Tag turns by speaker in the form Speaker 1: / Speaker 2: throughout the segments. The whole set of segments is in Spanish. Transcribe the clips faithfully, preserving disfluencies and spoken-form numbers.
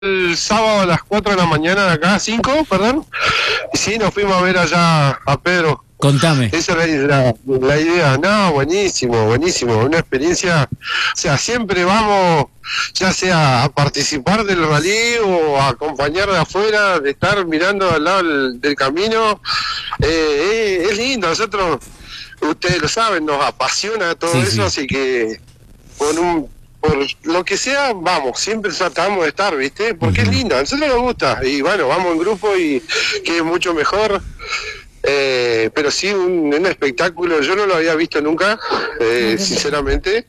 Speaker 1: el sábado a las cuatro de la mañana de acá, cinco, perdón, y sí, nos fuimos a ver allá a Pedro.
Speaker 2: Contame.
Speaker 1: Esa es la, la, la idea. No, buenísimo, buenísimo. Una experiencia, o sea, siempre vamos, ya sea a participar del rally o a acompañar de afuera, de estar mirando al lado del, del camino. Eh, eh, es lindo, nosotros, ustedes lo saben, nos apasiona todo
Speaker 2: Sí,
Speaker 1: eso,
Speaker 2: sí.
Speaker 1: así que por un... por lo que sea, vamos, siempre tratamos de estar, ¿viste? Porque
Speaker 2: Uh-huh.
Speaker 1: es lindo, a nosotros nos gusta, y bueno, vamos en grupo y que es mucho mejor, eh, pero sí, un, un espectáculo, yo no lo había visto nunca, eh, sinceramente,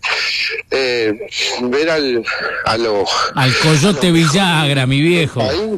Speaker 1: eh, ver al, a los...
Speaker 2: Al Coyote Villagra, mi viejo.
Speaker 1: Ahí.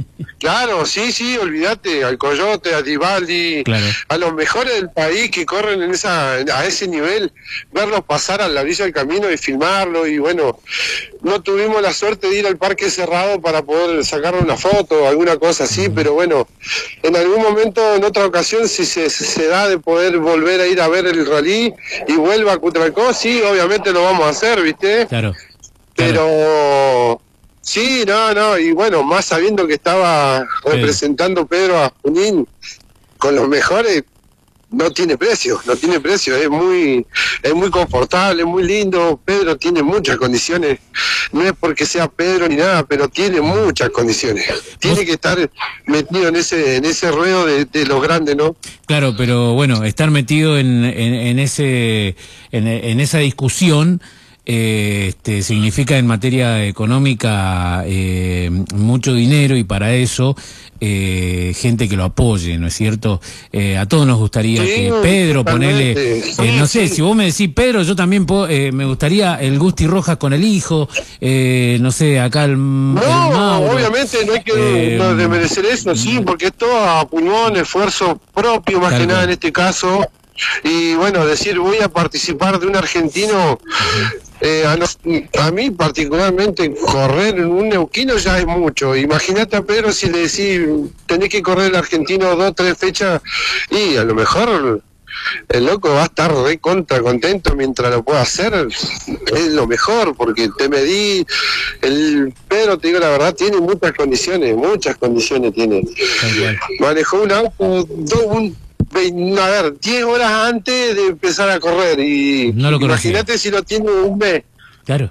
Speaker 1: Claro, sí, sí, olvídate, al Coyote, a Divaldi,
Speaker 2: Claro.
Speaker 1: a los mejores del país que corren en esa, a ese nivel, verlos pasar a la orilla del camino y filmarlo, y bueno, no tuvimos la suerte de ir al parque cerrado para poder sacar una foto o alguna cosa así, uh-huh. Pero bueno, en algún momento, en otra ocasión, si se, se da de poder volver a ir a ver el rally y vuelva a Cutralcó, sí, obviamente lo vamos a hacer, ¿viste?
Speaker 2: Claro.
Speaker 1: Pero... Claro. Sí, no, no, y bueno, más sabiendo que estaba representando Pedro a Junín con los mejores, no tiene precio, no tiene precio, es muy es muy confortable, es muy lindo. Pedro tiene muchas condiciones, no es porque sea Pedro ni nada, pero tiene muchas condiciones, tiene que estar metido en ese en ese ruedo de, de los grandes, ¿no?
Speaker 2: Claro, pero bueno, estar metido en, en, en ese en, en esa discusión Eh, este, significa en materia económica eh, mucho dinero, y para eso eh, gente que lo apoye, ¿no es cierto? Eh, a todos nos gustaría sí, que Pedro, ponele, eh, no sé, si vos me decís Pedro, yo también puedo, eh, me gustaría el Gusti Rojas con el hijo, eh, no sé, acá el,
Speaker 1: no,
Speaker 2: el Mauro.
Speaker 1: Obviamente no hay que eh, no desmerecer eso, sí, porque es todo a pulmón, esfuerzo propio, más que nada en este caso. Y bueno, decir voy a participar de un argentino, eh, a, no, a mí particularmente correr en un neuquino ya es mucho. Imagínate a Pedro si le decís tenés que correr el argentino dos, tres fechas, y a lo mejor el loco va a estar re contra contento mientras lo pueda hacer, es lo mejor, porque te medí, el Pedro, te digo la verdad, tiene muchas condiciones, muchas condiciones tiene. Manejó un auto, do, un a ver, diez horas antes de empezar a correr, y
Speaker 2: no lo
Speaker 1: imagínate si lo tiene un mes.
Speaker 2: Claro.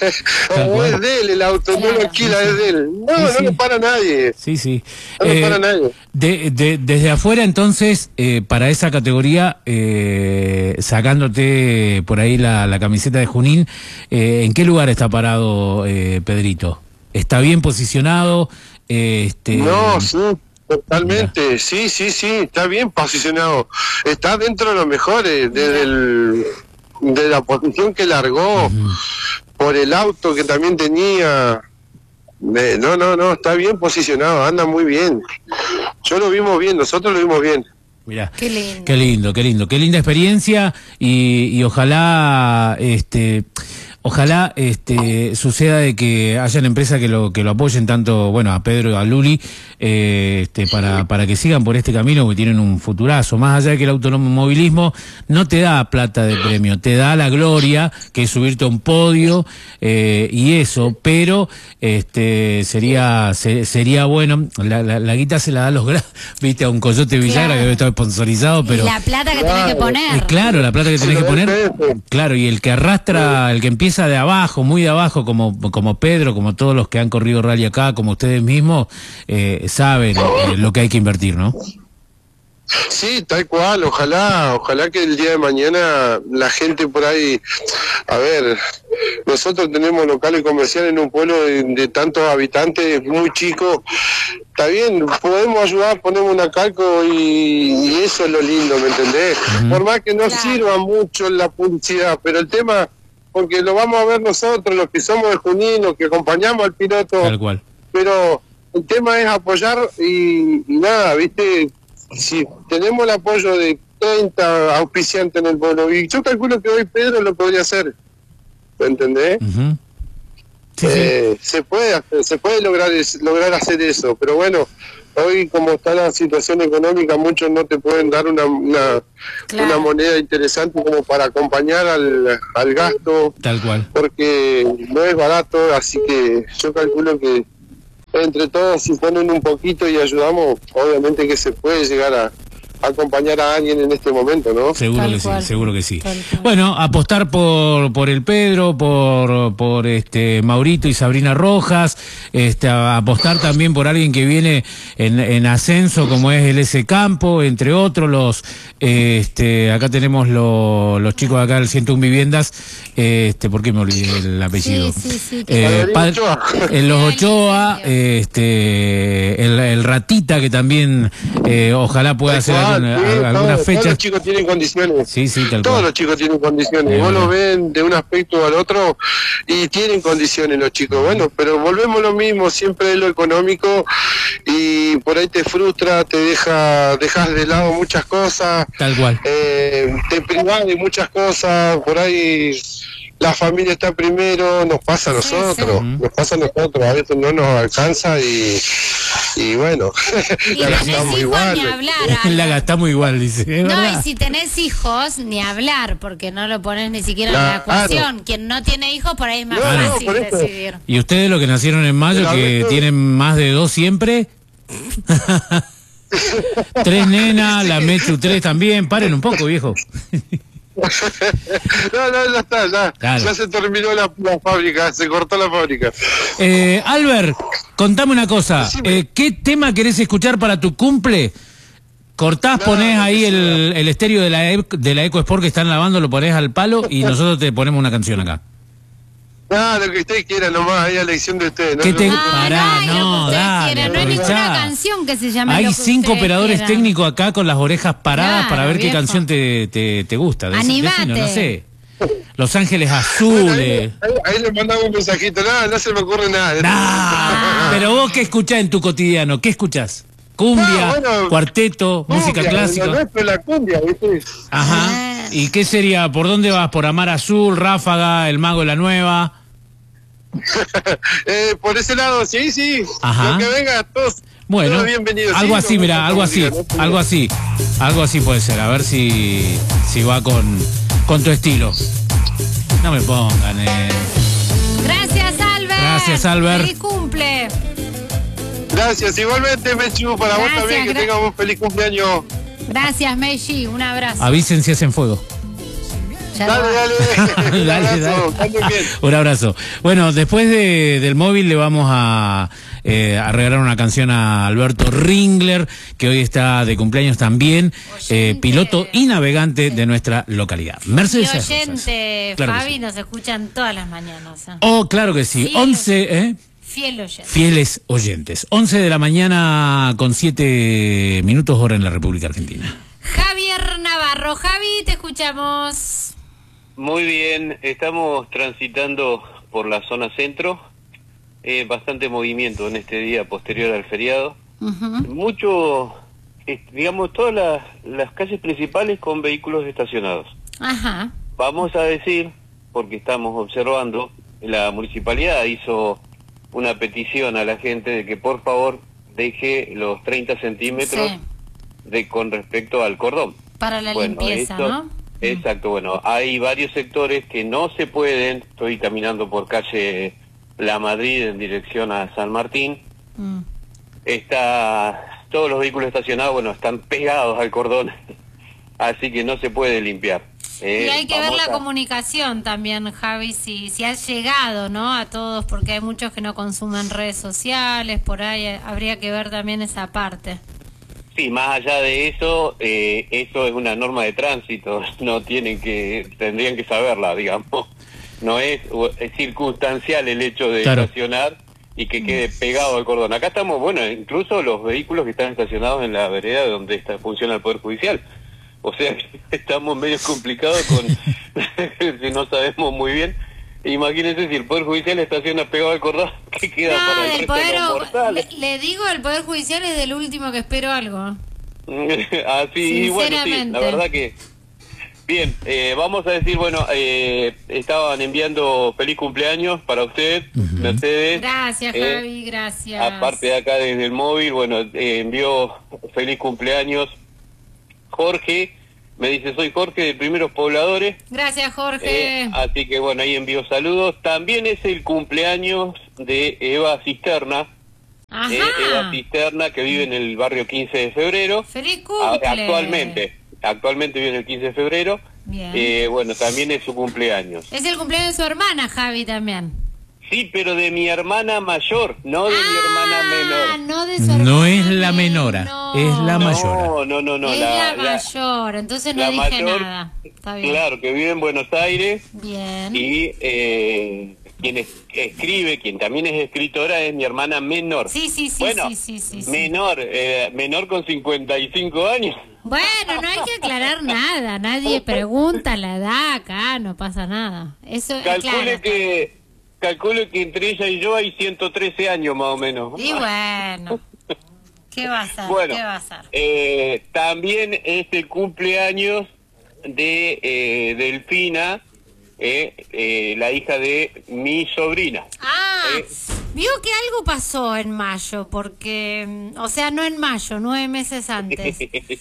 Speaker 1: O es de él el auto, no lo alquila, sí, sí. Es de él. No, sí, no sí. lo para nadie.
Speaker 2: Sí, sí.
Speaker 1: No
Speaker 2: eh,
Speaker 1: lo para nadie.
Speaker 2: De, de, desde afuera, entonces, eh, para esa categoría, eh, sacándote por ahí la, la camiseta de Junín, eh, ¿en qué lugar está parado eh, Pedrito? ¿Está bien posicionado? Eh, este...
Speaker 1: No, sí. Totalmente, mira. sí, sí, sí, está bien posicionado, está dentro de los mejores, desde el, de la posición que largó, uh-huh. por el auto que también tenía, de, no, no, no, está bien posicionado, anda muy bien, yo lo vimos bien, nosotros lo vimos bien.
Speaker 2: Mirá, qué lindo, qué lindo, qué lindo, qué linda experiencia, y, y ojalá, este... Ojalá este, suceda de que hayan empresas que lo que lo apoyen, tanto bueno a Pedro y a Luli, eh, este, para, para que sigan por este camino, que tienen un futurazo. Más allá de que el automovilismo no te da plata de premio, te da la gloria, que es subirte a un podio, eh, y eso, pero este sería se, sería bueno, la, la, la guita se la da a los grandes, viste, a un Coyote Villagra, claro, que debe estar sponsorizado, pero...
Speaker 3: Y la plata que claro. tenés que poner.
Speaker 2: Eh, claro, la plata que tenés que poner, claro, y el que arrastra, el que empieza de abajo, muy de abajo, como como Pedro, como todos los que han corrido rally acá, como ustedes mismos, eh, saben eh, lo que hay que invertir, ¿no?
Speaker 1: Sí, tal cual, ojalá, ojalá que el día de mañana la gente por ahí, a ver, nosotros tenemos locales comerciales en un pueblo de, de tantos habitantes, muy chico, está bien, podemos ayudar, ponemos una calco y, y eso es lo lindo, ¿me entendés? Uh-huh. Por más que no claro. sirva mucho la publicidad, pero el tema... porque lo vamos a ver nosotros, los que somos de Junín, los que acompañamos al piloto.
Speaker 2: Tal cual.
Speaker 1: Pero el tema es apoyar y, y nada, ¿viste? Si tenemos el apoyo de treinta auspiciantes en el pueblo, y yo calculo que hoy Pedro lo podría hacer, ¿me entendés? Uh-huh. Sí, eh, sí. Se puede hacer, se puede lograr, lograr hacer eso, pero bueno, hoy como está la situación económica, muchos no te pueden dar una una, claro. una moneda interesante como para acompañar al, al gasto.
Speaker 2: Tal cual.
Speaker 1: Porque no es barato, así que yo calculo que entre todos si ponen un poquito y ayudamos, obviamente que se puede llegar a acompañar a alguien en este momento, ¿no?
Speaker 2: Seguro
Speaker 3: Tal
Speaker 2: que
Speaker 3: cual.
Speaker 2: sí, seguro que sí.
Speaker 3: Tal cual.
Speaker 2: Bueno, apostar por por el Pedro, por por este Maurito y Sabrina Rojas, este a- apostar también por alguien que viene en, en ascenso como es el S Campo, entre otros los eh, este acá tenemos lo- los chicos de acá del ciento uno Viviendas, eh, este ¿por qué me olvidé el apellido?
Speaker 3: Sí, sí, sí, que-
Speaker 2: Eh,
Speaker 1: Padre
Speaker 2: padre-
Speaker 1: Ochoa.
Speaker 2: en los Ochoa, este el, el Ratita que también eh, ojalá pueda hacer
Speaker 1: Tal cual,
Speaker 2: alguna,
Speaker 1: sí,
Speaker 2: alguna
Speaker 1: todos, todos
Speaker 2: fecha.
Speaker 1: los chicos tienen condiciones.
Speaker 2: Sí, sí, tal
Speaker 1: Todos
Speaker 2: cual.
Speaker 1: los chicos tienen condiciones.
Speaker 2: Es
Speaker 1: Vos
Speaker 2: verdad.
Speaker 1: lo ven de un aspecto al otro y tienen condiciones los chicos. Bueno, pero volvemos a lo mismo, siempre es lo económico y por ahí te frustra, te deja, dejas de lado muchas cosas,
Speaker 2: Tal cual.
Speaker 1: eh, te privas de muchas cosas, por ahí la familia está primero, nos pasa a
Speaker 3: Sí,
Speaker 1: nosotros,
Speaker 2: sí.
Speaker 1: nos pasa a nosotros, a veces no nos alcanza y, y bueno,
Speaker 3: Y
Speaker 1: la
Speaker 3: tenés
Speaker 1: gastamos
Speaker 3: hijos
Speaker 1: igual.
Speaker 3: ni hablar.
Speaker 2: La
Speaker 3: Ana.
Speaker 2: gastamos igual, dice. es
Speaker 3: No,
Speaker 2: verdad.
Speaker 3: y si tenés hijos, ni hablar, porque no lo pones ni siquiera en la
Speaker 1: Claro.
Speaker 3: ecuación. Quien no tiene hijos, por ahí es más
Speaker 1: No,
Speaker 2: no,
Speaker 3: fácil
Speaker 1: por eso.
Speaker 3: decidir.
Speaker 2: ¿Y ustedes los que nacieron en mayo,
Speaker 1: Pero a
Speaker 2: que
Speaker 1: veces-
Speaker 2: tienen más de dos siempre? Tres nenas, la Mechu tres también. Paren un poco, viejo.
Speaker 1: No, no, ya está, ya,
Speaker 2: Claro.
Speaker 1: ya se terminó la, la fábrica, se cortó la fábrica.
Speaker 2: Eh, Albert, contame una cosa.
Speaker 1: Decime.
Speaker 2: Eh, ¿Qué tema querés escuchar para tu cumple? Cortás,
Speaker 1: No,
Speaker 2: ponés
Speaker 1: no
Speaker 2: ahí
Speaker 1: sé.
Speaker 2: el, el estéreo de la, e- de la Eco Sport que están lavando, lo ponés al palo y nosotros te ponemos una canción acá.
Speaker 1: Ah, lo que ustedes quieran nomás, ahí a elección de ustedes. ¿no?
Speaker 2: ¿Qué te-
Speaker 1: No,
Speaker 3: No,
Speaker 2: Pará,
Speaker 3: no,
Speaker 2: no,
Speaker 3: lo que ustedes
Speaker 2: dale,
Speaker 3: quieran. No hay
Speaker 2: aprovechá.
Speaker 3: ninguna canción que se llame
Speaker 2: Hay
Speaker 3: lo que
Speaker 2: cinco
Speaker 3: ustedes
Speaker 2: operadores
Speaker 3: quieran.
Speaker 2: técnicos acá con las orejas paradas
Speaker 3: Claro,
Speaker 2: para ver qué
Speaker 3: viejo.
Speaker 2: canción te, te, te gusta. Decí-
Speaker 3: Animate.
Speaker 2: decinos, no sé. Los Ángeles
Speaker 1: Bueno,
Speaker 2: Azules.
Speaker 1: ahí, ahí- ahí le mandamos un mensajito, no, no se me ocurre nada.
Speaker 2: Nah, pero vos qué escuchás en tu cotidiano, ¿qué escuchás? Cumbia,
Speaker 1: No, bueno,
Speaker 2: cuarteto,
Speaker 1: Cumbia,
Speaker 2: música
Speaker 1: Lo
Speaker 2: clásica.
Speaker 1: nuestro es la cumbia, ¿viste?
Speaker 2: Ajá.
Speaker 3: Ah.
Speaker 2: ¿Y qué sería? ¿Por dónde vas? ¿Por Amar Azul, Ráfaga, El Mago de la Nueva?
Speaker 1: eh, por ese lado, sí, sí.
Speaker 2: Ajá.
Speaker 1: Lo que venga, todos,
Speaker 2: Bueno,
Speaker 1: todos bienvenidos.
Speaker 2: algo
Speaker 1: sí,
Speaker 2: así,
Speaker 1: nos
Speaker 2: mira,
Speaker 1: gusta
Speaker 2: algo
Speaker 1: la
Speaker 2: así,
Speaker 1: música, ¿no?
Speaker 2: algo así, algo así puede ser, a ver si, si va con, con tu estilo. No me pongan, eh.
Speaker 3: Gracias, Albert.
Speaker 2: Gracias, Albert.
Speaker 3: Feliz cumple.
Speaker 1: Gracias, igualmente, Mechu, para vos
Speaker 3: Gracias,
Speaker 1: también, que
Speaker 3: gra-
Speaker 1: tengas un feliz cumpleaños.
Speaker 3: Gracias, Meiji. Un abrazo.
Speaker 2: Avisen si hacen fuego.
Speaker 3: Ya
Speaker 1: Dale,
Speaker 3: va.
Speaker 1: dale. Un
Speaker 2: Dale,
Speaker 1: abrazo,
Speaker 2: dale.
Speaker 1: que anden bien.
Speaker 2: Un abrazo. Bueno, después de, del móvil le vamos a, eh, a regalar una canción a Alberto Ringler, que hoy está de cumpleaños también, eh,
Speaker 3: Oyente.
Speaker 2: piloto y navegante de nuestra localidad.
Speaker 3: Y
Speaker 2: Mercedes Rosas.
Speaker 3: oyente,
Speaker 2: Claro que
Speaker 3: Fabi,
Speaker 2: sí.
Speaker 3: nos escuchan todas las mañanas. ¿eh?
Speaker 2: Oh, claro que sí.
Speaker 3: Sí.
Speaker 2: once, ¿eh?
Speaker 3: Fiel oyente.
Speaker 2: Fieles oyentes. once de la mañana con siete minutos hora en la República Argentina.
Speaker 3: Javier Navarro. Javi, te escuchamos.
Speaker 4: Muy bien, estamos transitando por la zona centro, eh, bastante movimiento en este día posterior al feriado.
Speaker 3: Ujú.
Speaker 4: Mucho, eh, digamos, todas las, las calles principales con vehículos estacionados.
Speaker 3: Ajá.
Speaker 4: Vamos a decir, porque estamos observando, la municipalidad hizo una petición a la gente de que por favor deje los treinta centímetros
Speaker 3: Sí.
Speaker 4: de con respecto al cordón.
Speaker 3: Para la
Speaker 4: Bueno,
Speaker 3: limpieza,
Speaker 4: esto-
Speaker 3: ¿no?
Speaker 4: Exacto, bueno, hay varios sectores que no se pueden, estoy caminando por calle La Madrid en dirección a San Martín,
Speaker 3: Mm.
Speaker 4: está, todos los vehículos estacionados, bueno, están pegados al cordón, así que no se puede limpiar. Eh,
Speaker 3: Y hay que ver
Speaker 4: vamos
Speaker 3: la
Speaker 4: a-
Speaker 3: comunicación también, Javi, si, si ha llegado, ¿no? A todos, porque hay muchos que no consumen redes sociales, por ahí eh, habría que ver también esa parte.
Speaker 4: Sí, más allá de eso, eh, eso es una norma de tránsito, no tienen que, tendrían que saberla, digamos. No es, es circunstancial el hecho de
Speaker 2: Claro.
Speaker 4: estacionar y que quede pegado al cordón. Acá estamos, bueno, incluso los vehículos que están estacionados en la vereda donde está, funciona el Poder Judicial. O sea, que estamos medio complicados con si no sabemos muy bien. Imagínense si el Poder Judicial estaciona pegado al cordón, ¿qué queda
Speaker 3: No,
Speaker 4: para el
Speaker 3: del
Speaker 4: resto de
Speaker 3: poder,
Speaker 4: los
Speaker 3: o-
Speaker 4: mortales?
Speaker 3: le, le digo, el Poder Judicial es del último que espero algo.
Speaker 4: Así, bueno, sí,
Speaker 3: Sinceramente.
Speaker 4: la verdad que... Bien, eh, vamos a decir, bueno, eh, estaban enviando feliz cumpleaños para usted, Mercedes.
Speaker 3: Gracias,
Speaker 4: Eh,
Speaker 3: Javi, gracias.
Speaker 4: Aparte de acá desde el móvil, bueno, eh, envió feliz cumpleaños Jorge, me dice, soy Jorge de Primeros Pobladores,
Speaker 3: Gracias, Jorge.
Speaker 4: eh, así que bueno, ahí envío saludos. También es el cumpleaños de Eva Cisterna,
Speaker 3: Ajá.
Speaker 4: eh, Eva Cisterna, que vive en el barrio quince de febrero.
Speaker 3: ¡Feliz cumple!
Speaker 4: Actualmente, actualmente vive en el quince de febrero.
Speaker 3: Bien.
Speaker 4: Eh, bueno, también es su cumpleaños.
Speaker 3: Es el cumpleaños de su hermana, Javi, también.
Speaker 4: Sí, pero de mi hermana mayor, no de
Speaker 3: ah,
Speaker 4: mi hermana menor.
Speaker 3: No de su hermana.
Speaker 2: No es la menora,
Speaker 3: no.
Speaker 2: es la mayora.
Speaker 4: No, no, no, no.
Speaker 3: Es
Speaker 4: la,
Speaker 3: la mayor, entonces no
Speaker 4: la
Speaker 3: dije
Speaker 4: mayor,
Speaker 3: nada. Está bien.
Speaker 4: Claro, que vive en Buenos Aires.
Speaker 3: Bien.
Speaker 4: Y eh, quien es- escribe, quien también es escritora, es mi hermana menor.
Speaker 3: Sí, sí, sí,
Speaker 4: bueno,
Speaker 3: sí, sí, sí, sí.
Speaker 4: menor, eh, menor con cincuenta y cinco años.
Speaker 3: Bueno, no hay que aclarar nada, nadie pregunta la edad acá, no pasa nada. Eso es
Speaker 4: Calcule
Speaker 3: claro.
Speaker 4: que calcule que entre ella y yo hay ciento trece años más o menos.
Speaker 3: Y bueno, ¿qué va a ser?
Speaker 4: Bueno,
Speaker 3: ¿Qué va a ser?
Speaker 4: eh, también es el cumpleaños de eh, Delfina, eh, eh, la hija de mi sobrina.
Speaker 3: Ah,
Speaker 4: eh.
Speaker 3: vio que algo pasó en mayo, porque, mm, o sea, no en mayo, nueve meses antes.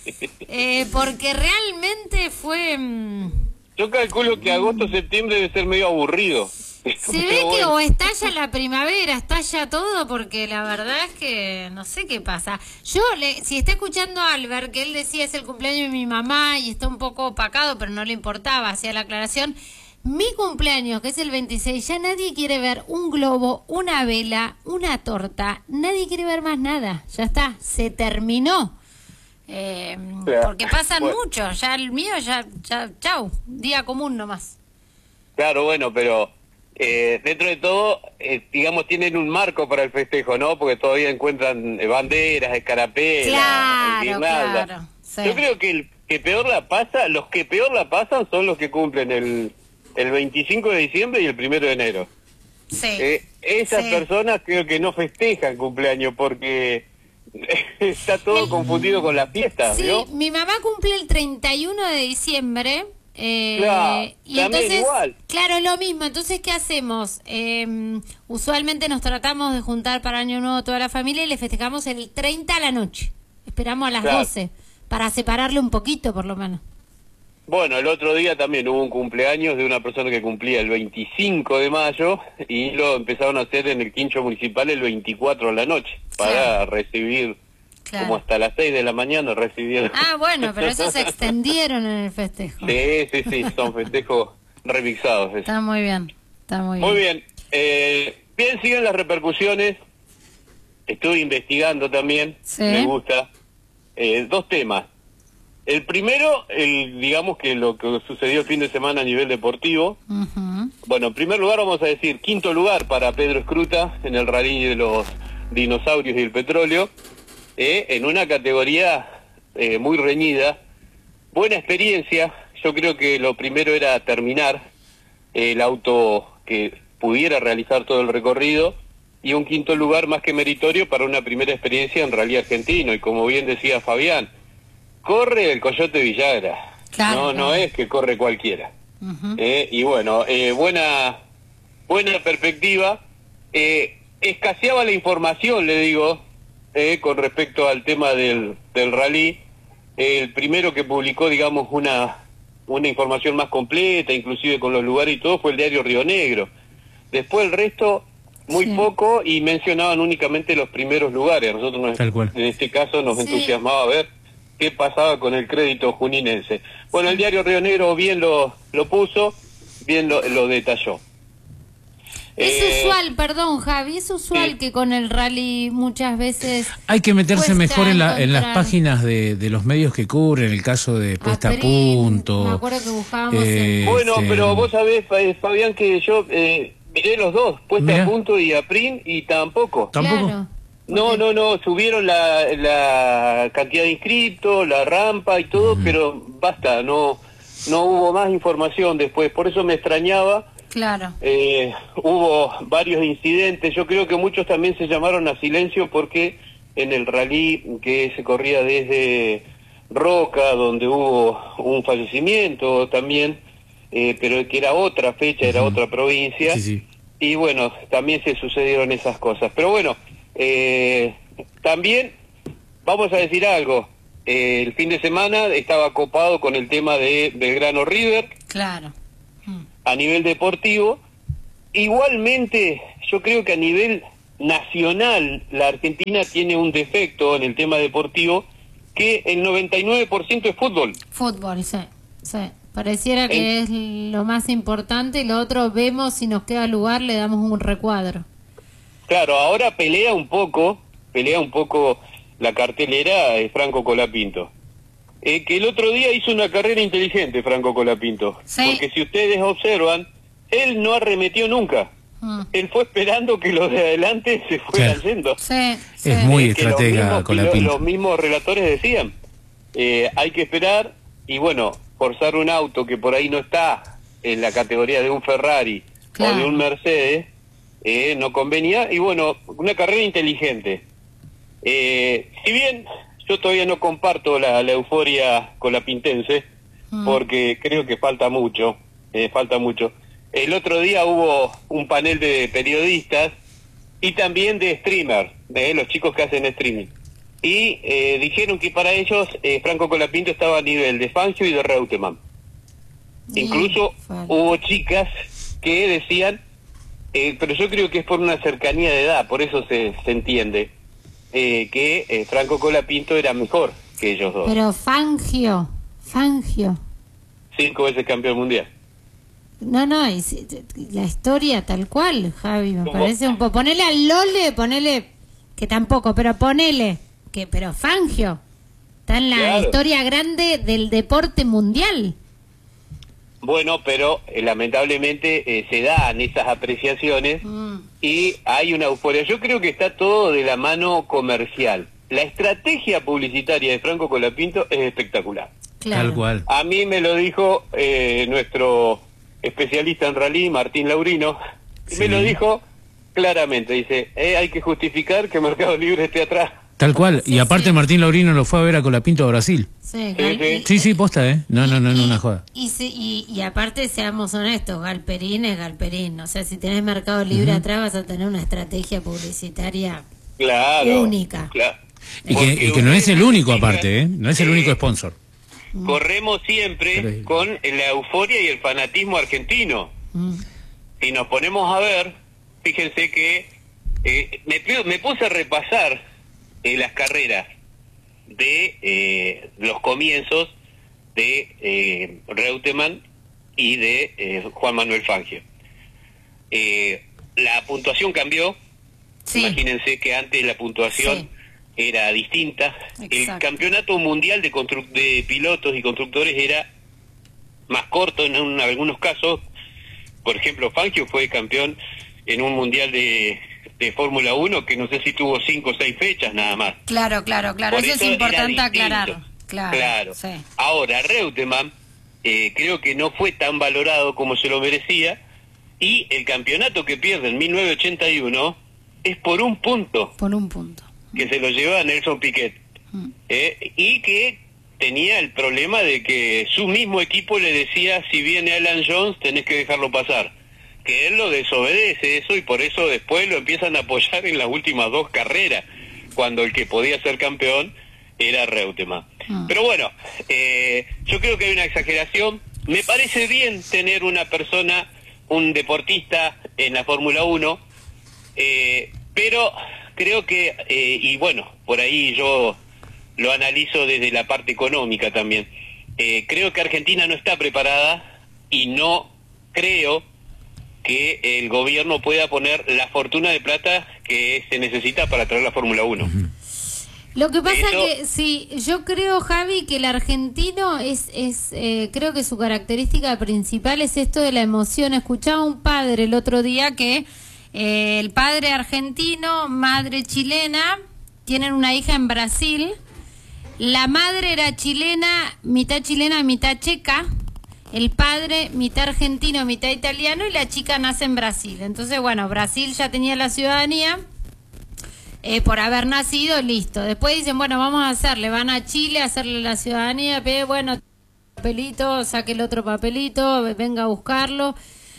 Speaker 3: Eh, porque realmente fue... mm,
Speaker 4: Yo calculo que agosto, septiembre debe ser medio aburrido.
Speaker 3: Se
Speaker 4: Pero
Speaker 3: ve que
Speaker 4: bueno.
Speaker 3: o estalla la primavera, estalla todo, porque la verdad es que no sé qué pasa. Yo, le, si está escuchando a Albert, que él decía es el cumpleaños de mi mamá y está un poco opacado, pero no le importaba, hacía la aclaración. Mi cumpleaños, que es el veintiséis, ya nadie quiere ver un globo, una vela, una torta, nadie quiere ver más nada. Ya está, se terminó. Eh,
Speaker 4: Claro.
Speaker 3: porque pasan
Speaker 4: Bueno.
Speaker 3: mucho, ya el mío, ya, ya, chau, día común nomás.
Speaker 4: Claro, bueno, pero eh, dentro de todo, eh, digamos, tienen un marco para el festejo, ¿no? Porque todavía encuentran eh, banderas, escarapelas,
Speaker 3: Claro,
Speaker 4: guirnaldas.
Speaker 3: claro, sí.
Speaker 4: Yo creo que el que peor la pasa, los que peor la pasan son los que cumplen el, el veinticinco de diciembre y el primero de enero.
Speaker 3: Sí.
Speaker 4: Eh, esas
Speaker 3: Sí.
Speaker 4: personas creo que no festejan cumpleaños porque está todo confundido con las fiestas,
Speaker 3: Sí,
Speaker 4: ¿no?
Speaker 3: mi mamá cumple el treinta y uno de diciembre. Eh,
Speaker 4: Claro,
Speaker 3: y
Speaker 4: también
Speaker 3: entonces,
Speaker 4: igual.
Speaker 3: claro, es lo mismo. Entonces, ¿qué hacemos? Eh, usualmente nos tratamos de juntar para Año Nuevo toda la familia y le festejamos el treinta a la noche. Esperamos a las
Speaker 4: Claro.
Speaker 3: doce para separarle un poquito, por lo menos.
Speaker 4: Bueno, el otro día también hubo un cumpleaños de una persona que cumplía el veinticinco de mayo y lo empezaron a hacer en el quincho municipal el veinticuatro de la noche para
Speaker 3: Claro.
Speaker 4: recibir,
Speaker 3: Claro.
Speaker 4: como hasta las seis de la mañana recibieron.
Speaker 3: Ah, bueno, pero esos se extendieron en el festejo.
Speaker 4: Sí, sí, sí, son festejos remixados. esos.
Speaker 3: Está muy bien, está muy bien.
Speaker 4: Muy bien, eh, bien, siguen las repercusiones. Estuve investigando también,
Speaker 3: Sí.
Speaker 4: me gusta. Eh, dos temas. El primero, el digamos que lo que sucedió el fin de semana a nivel deportivo.
Speaker 3: Ujú.
Speaker 4: Bueno, en primer lugar vamos a decir quinto lugar para Pedro Escruta en el rally de los dinosaurios y el petróleo, eh, en una categoría eh, muy reñida. Buena experiencia, yo creo que lo primero era terminar el auto que pudiera realizar todo el recorrido y un quinto lugar más que meritorio para una primera experiencia en rally argentino. Y como bien decía Fabián, corre el Coyote Villagra,
Speaker 3: Claro,
Speaker 4: no, no
Speaker 3: claro.
Speaker 4: es que corre cualquiera.
Speaker 3: Ujú.
Speaker 4: Eh, y bueno, eh, buena buena perspectiva. Eh, escaseaba la información, le digo, eh, con respecto al tema del, del rally. El primero que publicó, digamos, una una información más completa, inclusive con los lugares y todo, fue el diario Río Negro. Después el resto, muy
Speaker 3: Sí.
Speaker 4: poco, y mencionaban únicamente los primeros lugares. A nosotros nos-
Speaker 2: Tal cual.
Speaker 4: en este caso nos
Speaker 3: Sí.
Speaker 4: entusiasmaba ver qué pasaba con el crédito juninense. Bueno, el diario Río Negro bien lo, lo puso, bien lo, lo detalló.
Speaker 3: Es
Speaker 4: Eh,
Speaker 3: usual, perdón Javi, es usual
Speaker 4: sí.
Speaker 3: que con el rally muchas veces...
Speaker 2: Hay que meterse
Speaker 3: Cuesta
Speaker 2: mejor en, la, en las
Speaker 3: encontrar.
Speaker 2: páginas de, de los medios que cubren el caso de puesta a
Speaker 3: Aprin,
Speaker 2: punto.
Speaker 3: me acuerdo que buscábamos
Speaker 2: eh,
Speaker 4: Bueno,
Speaker 2: este,
Speaker 4: pero vos sabés, Fa- Fabián, que yo eh, miré los dos, Puesta
Speaker 2: Mirá.
Speaker 4: a Punto y Aprin, y tampoco.
Speaker 2: ¿Tampoco?
Speaker 3: Claro.
Speaker 4: No,
Speaker 3: Porque-
Speaker 4: no, no, subieron la, la cantidad de inscriptos, la rampa y todo, pero basta, no no hubo más información después. Por eso me extrañaba.
Speaker 3: Claro.
Speaker 4: Eh, hubo varios incidentes, yo creo que muchos también se llamaron a silencio porque en el rally que se corría desde Roca, donde hubo un fallecimiento también, eh, pero que era otra fecha, era
Speaker 2: Ujú.
Speaker 4: otra provincia,
Speaker 2: Sí, sí.
Speaker 4: y bueno, también se sucedieron esas cosas. Pero bueno, eh, también vamos a decir algo, eh, el fin de semana estaba copado con el tema de Belgrano River,
Speaker 3: Claro. Mm.
Speaker 4: a nivel deportivo. Igualmente, yo creo que a nivel nacional, la Argentina tiene un defecto en el tema deportivo, que el noventa y nueve por ciento es fútbol.
Speaker 3: Fútbol, sí, sí. Pareciera que es lo más importante, y lo otro vemos, si nos queda lugar le damos un recuadro.
Speaker 4: Claro, ahora pelea un poco, pelea un poco la cartelera de Franco Colapinto. Eh, que el otro día hizo una carrera inteligente Franco Colapinto.
Speaker 3: Sí.
Speaker 4: Porque si ustedes observan, él no arremetió nunca. Mm. Él fue esperando que los de adelante se fueran sí. yendo.
Speaker 3: Sí, sí.
Speaker 2: Es muy
Speaker 4: eh,
Speaker 2: estratega Colapinto.
Speaker 4: Los mismos relatores decían, eh, hay que esperar, y bueno, forzar un auto que por ahí no está en la categoría de un Ferrari claro. o de un Mercedes, eh, no convenía, y bueno, una carrera inteligente. Eh, si bien yo todavía no comparto la, la euforia colapintense, mm. porque creo que falta mucho, eh, falta mucho. El otro día hubo un panel de periodistas y también de streamers, de los chicos que hacen streaming. Y eh, dijeron que para ellos eh, Franco Colapinto estaba a nivel de Fangio y de Reutemann. Bien, Incluso falta. hubo chicas que decían, eh, pero yo creo que es por una cercanía de edad, por eso se, se entiende, eh, que eh, Franco Colapinto era mejor que ellos dos.
Speaker 3: Pero Fangio, Fangio.
Speaker 4: Cinco veces campeón mundial.
Speaker 3: No, no, es, la historia tal cual, Javi, me ¿Cómo? parece un poco. Ponele al Lole, ponele, que tampoco, pero ponele, que pero Fangio, está en la claro. historia grande del deporte mundial.
Speaker 4: Bueno, pero eh, lamentablemente eh, se dan esas apreciaciones mm. y hay una euforia. Yo creo que está todo de la mano comercial. La estrategia publicitaria de Franco Colapinto es espectacular.
Speaker 2: Claro. Tal cual.
Speaker 4: A mí me lo dijo eh, nuestro especialista en rally, Martín Laurino, y sí. me lo dijo claramente. Dice, eh, hay que justificar que Mercado Libre esté atrás.
Speaker 2: Tal cual, sí, y aparte sí. Martín Laurino lo fue a ver a Colapinto a Brasil.
Speaker 3: Sí,
Speaker 4: sí, sí.
Speaker 2: sí, sí, posta, ¿eh? No, no, no, no, una joda.
Speaker 3: Y, y, y aparte, seamos honestos, Galperín es Galperín. O sea, si tenés Mercado Libre uh-huh. atrás, vas a tener una estrategia publicitaria
Speaker 4: claro,
Speaker 3: única.
Speaker 4: Claro.
Speaker 2: Y que, y que no es el único aparte, ¿eh? No es el único sponsor.
Speaker 4: Corremos siempre Pero... con la euforia y el fanatismo argentino. Mm. Si nos ponemos a ver, fíjense que eh, me, me puse a repasar eh, las carreras de eh, los comienzos de eh, Reutemann y de eh, Juan Manuel Fangio. Eh, la puntuación cambió. Sí. Imagínense que antes la puntuación sí. era distinta. Exacto. El campeonato mundial de, constru de pilotos y constructores era más corto en, un, en algunos casos. Por ejemplo, Fangio fue campeón en un mundial de, de Fórmula uno que no sé si tuvo cinco o seis fechas nada más.
Speaker 3: Claro, claro, claro. Eso, eso es importante aclarar. Claro.
Speaker 4: claro.
Speaker 3: Sí.
Speaker 4: Ahora, Reutemann eh, creo que no fue tan valorado como se lo merecía, y el campeonato que pierde en mil novecientos ochenta y uno es por un punto.
Speaker 3: Por un punto.
Speaker 4: Que se lo lleva Nelson Piquet. Mm. Eh, y que tenía el problema de que su mismo equipo le decía, si viene Alan Jones tenés que dejarlo pasar. Que él lo desobedece eso, y por eso después lo empiezan a apoyar en las últimas dos carreras, cuando el que podía ser campeón era Reutemann. Mm. Pero bueno, eh, yo creo que hay una exageración. Me parece bien tener una persona, un deportista en la Fórmula uno, eh, pero creo que, eh, y bueno, por ahí yo lo analizo desde la parte económica también, eh, creo que Argentina no está preparada, y no creo que el gobierno pueda poner la fortuna de plata que se necesita para traer la Fórmula uno.
Speaker 3: Lo que pasa Eso... que sí, yo creo, Javi, que el argentino es, es eh, creo que su característica principal es esto de la emoción. Escuchaba a un padre el otro día que eh, el padre argentino, madre chilena, tienen una hija en Brasil. La madre era chilena, mitad chilena, mitad checa. El padre, mitad argentino, mitad italiano, y la chica nace en Brasil. Entonces, bueno, Brasil ya tenía la ciudadanía eh, por haber nacido, listo. Después dicen, bueno, vamos a hacerle, van a Chile a hacerle la ciudadanía, ve, bueno, papelito, saque el otro papelito, venga a buscarlo.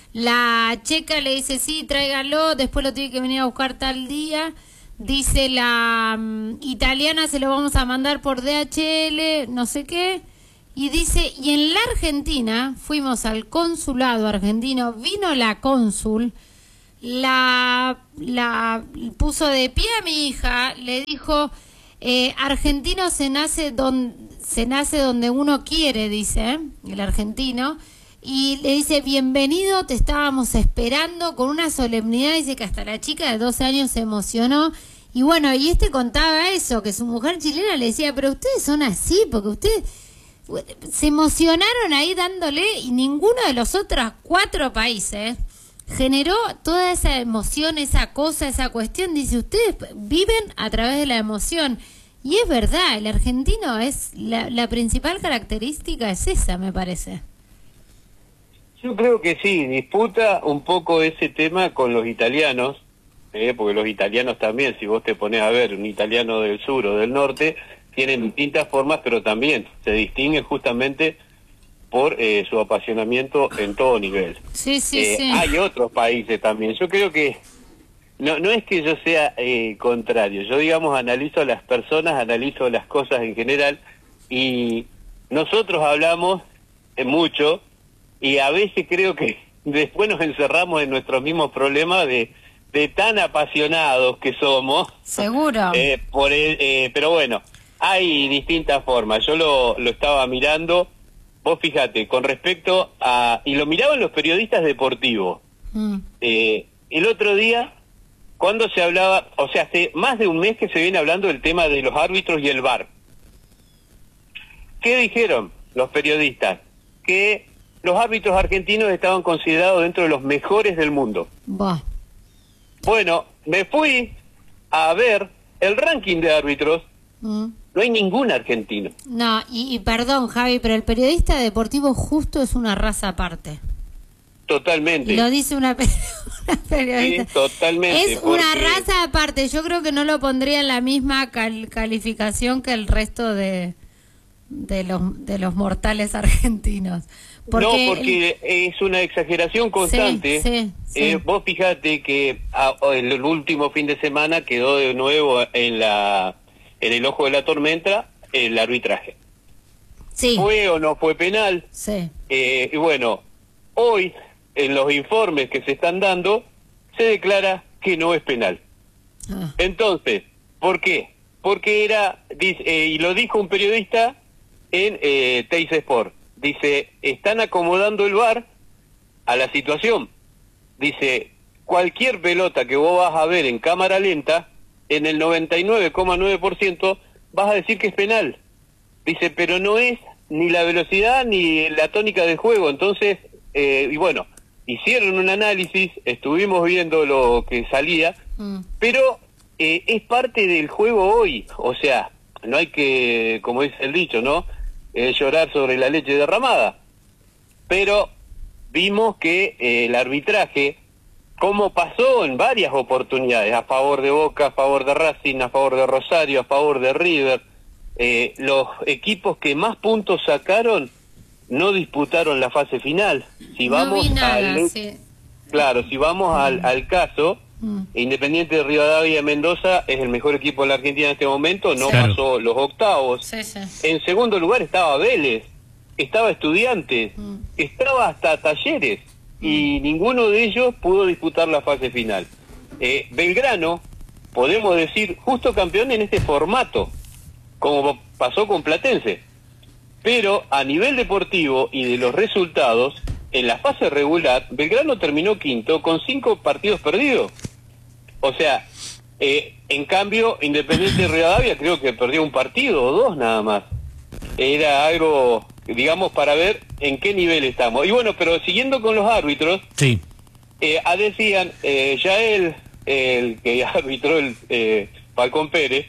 Speaker 3: La checa le dice, sí, tráigalo, después lo tiene que venir a buscar tal día. Dice la um, italiana, se lo vamos a mandar por D H L, no sé qué. Y dice, y en la Argentina, fuimos al consulado argentino, vino la cónsul, la, la puso de pie a mi hija, le dijo, eh, argentino se nace, don, se nace donde uno quiere, dice, ¿eh? El argentino, y le dice, bienvenido, te estábamos esperando, con una solemnidad, dice que hasta la chica de doce años se emocionó. Y bueno, y este contaba eso, que su mujer chilena le decía, pero ustedes son así, porque ustedes se emocionaron ahí dándole, y ninguno de los otros cuatro países generó toda esa emoción, esa cosa, esa cuestión. Dice, ustedes viven a través de la emoción. Y es verdad, el argentino es, la, la principal característica es esa, me parece.
Speaker 4: Yo creo que sí, disputa un poco ese tema con los italianos, eh, porque los italianos también, si vos te pones a ver un italiano del sur o del norte, tienen distintas formas, pero también se distinguen justamente por eh, su apasionamiento en todo nivel.
Speaker 3: Sí, sí,
Speaker 4: eh,
Speaker 3: sí.
Speaker 4: Hay otros países también. Yo creo que no no es que yo sea eh, contrario. Yo, digamos, analizo a las personas, analizo las cosas en general, y nosotros hablamos eh, mucho, y a veces creo que después nos encerramos en nuestros mismos problemas de, de tan apasionados que somos.
Speaker 3: Seguro.
Speaker 4: Eh, por el, eh, pero bueno, hay distintas formas. Yo lo, lo estaba mirando, vos fíjate, con respecto a... Y lo miraban los periodistas deportivos. Mm. Eh, el otro día, cuando se hablaba, o sea, hace más de un mes que se viene hablando del tema de los árbitros y el V A R. ¿Qué dijeron los periodistas? Que los árbitros argentinos estaban considerados dentro de los mejores del mundo.
Speaker 3: Bah.
Speaker 4: Bueno, me fui a ver el ranking de árbitros. Mm. No hay ningún argentino.
Speaker 3: No, y, y perdón, Javi, pero el periodista deportivo justo es una raza aparte.
Speaker 4: Totalmente.
Speaker 3: Lo dice una, una periodista.
Speaker 4: Sí, totalmente.
Speaker 3: Es porque... una raza aparte. Yo creo que no lo pondría en la misma cal calificación que el resto de, de, los, de los mortales argentinos. Porque
Speaker 4: no, porque el... es una exageración constante.
Speaker 3: Sí, sí, sí.
Speaker 4: Eh, vos fijate que a, el último fin de semana quedó de nuevo en la en el ojo de la tormenta el arbitraje.
Speaker 3: Sí.
Speaker 4: ¿Fue o no fue penal?
Speaker 3: Sí.
Speaker 4: Eh, y bueno, hoy en los informes que se están dando se declara que no es penal. Ah. Entonces, ¿por qué? Porque era, dice, eh, y lo dijo un periodista en eh, Teis Sport, dice, están acomodando el V A R a la situación. Dice, cualquier pelota que vos vas a ver en cámara lenta, en el noventa y nueve coma nueve por ciento vas a decir que es penal. Dice, pero no es ni la velocidad ni la tónica del juego. Entonces, eh, y bueno, hicieron un análisis, estuvimos viendo lo que salía, mm. pero eh, es parte del juego hoy. O sea, no hay que, como dice el dicho, ¿no? Eh, llorar sobre la leche derramada. Pero vimos que eh, el arbitraje, como pasó en varias oportunidades, a favor de Boca, a favor de Racing, a favor de Rosario, a favor de River, eh, los equipos que más puntos sacaron no disputaron la fase final. Si vamos
Speaker 3: no vi nada,
Speaker 4: al,
Speaker 3: sí.
Speaker 4: Claro, si vamos mm. al, al caso, mm. Independiente de Rivadavia y Mendoza es el mejor equipo de la Argentina en este momento, no claro. pasó los octavos.
Speaker 3: Sí, sí.
Speaker 4: En segundo lugar estaba Vélez, estaba Estudiantes, mm. estaba hasta Talleres, mm. y ninguno de ellos pudo disputar la fase final. Eh, Belgrano, podemos decir, justo campeón en este formato, como pasó con Platense. Pero a nivel deportivo y de los resultados, en la fase regular, Belgrano terminó quinto con cinco partidos perdidos. O sea, eh, en cambio, Independiente de Rivadavia creo que perdió un partido o dos nada más. Era algo, digamos, para ver en qué nivel estamos. Y bueno, pero siguiendo con los árbitros,
Speaker 2: sí.
Speaker 4: eh, decían, eh, ya él, el que arbitró el eh, Falcón Pérez,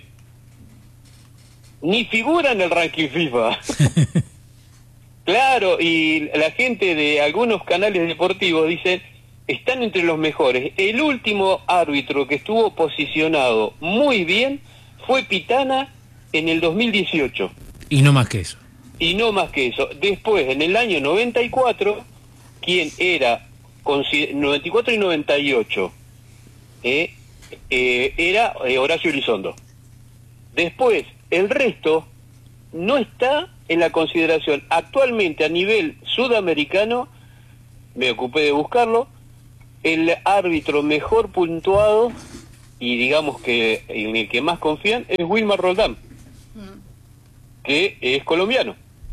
Speaker 4: ni figura en el ranking FIFA. Claro, y la gente de algunos canales deportivos dicen, están entre los mejores. El último árbitro que estuvo posicionado muy bien fue Pitana en el dos mil dieciocho.
Speaker 2: Y no más que eso.
Speaker 4: Y no más que eso. Después, en el año noventa y cuatro, quien era, noventa y cuatro y noventa y ocho, eh, eh, era eh, Horacio Elizondo. Después, el resto no está en la consideración. Actualmente a nivel sudamericano, me ocupé de buscarlo, el árbitro mejor puntuado y digamos que en el que más confían es Wilmar Roldán, mm. que es colombiano.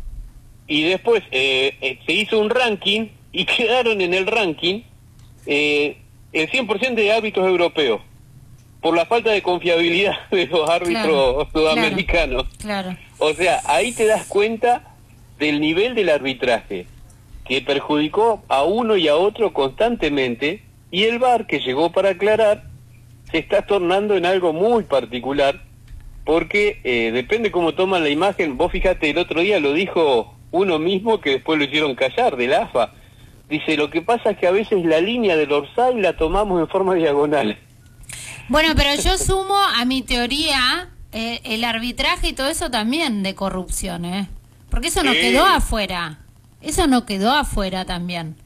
Speaker 4: Y después eh, eh, se hizo un ranking y quedaron en el ranking eh, el cien por ciento de árbitros europeos, por la falta de confiabilidad de los árbitros claro, sudamericanos.
Speaker 3: Claro, claro.
Speaker 4: O sea, ahí te das cuenta del nivel del arbitraje, que perjudicó a uno y a otro constantemente, y el V A R, que llegó para aclarar, se está tornando en algo muy particular, porque eh, depende cómo toman la imagen. Vos fíjate, el otro día lo dijo uno mismo, que después lo hicieron callar, de la A F A. Dice, lo que pasa es que a veces la línea del orsay la tomamos en forma diagonal.
Speaker 3: Bueno, pero yo sumo a mi teoría eh, el arbitraje y todo eso también de corrupción, ¿eh? Porque eso no eh. quedó afuera. Eso no quedó afuera también.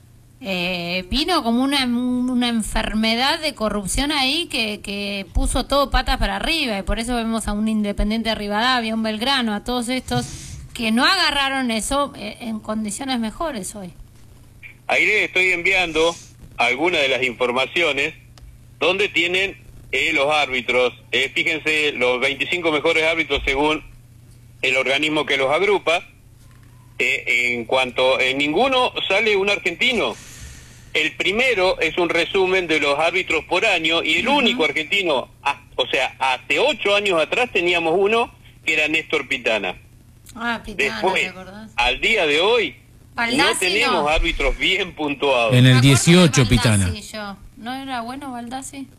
Speaker 3: Eh, vino como una, una enfermedad de corrupción ahí que, que puso todo patas para arriba, y por eso vemos a un Independiente de Rivadavia, a un Belgrano, a todos estos que no agarraron eso eh, en condiciones mejores hoy.
Speaker 4: Ahí les estoy enviando algunas de las informaciones donde tienen eh, los árbitros. Eh, fíjense, los veinticinco mejores árbitros según el organismo que los agrupa. Eh, en cuanto en ninguno sale un argentino. El primero es un resumen de los árbitros por año, y el uh-huh. único argentino, ah, o sea, hace ocho años atrás teníamos uno que era Néstor Pitana.
Speaker 3: Ah, Pitana.
Speaker 4: Después,
Speaker 3: ¿te acordás?
Speaker 4: al día de hoy,
Speaker 3: Baldassi
Speaker 4: no tenemos
Speaker 3: no.
Speaker 4: árbitros bien puntuados.
Speaker 2: En el dieciocho,
Speaker 3: Baldassi,
Speaker 2: Pitana.
Speaker 3: Yo. ¿No era bueno Baldassi?